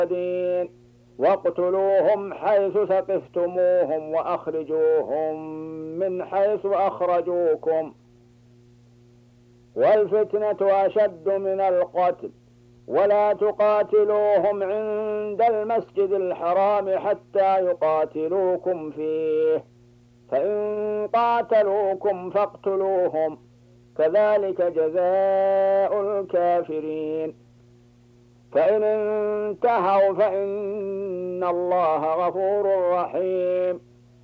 واقتلوهم حيث ثقفتموهم وأخرجوهم من حيث أخرجوكم والفتنة أشد من القتل ولا تقاتلوهم عند المسجد الحرام حتى يقاتلوكم فيه فإن قاتلوكم فاقتلوهم كذلك جزاء الكافرين فإن انتهوا فإن الله غفور رحيم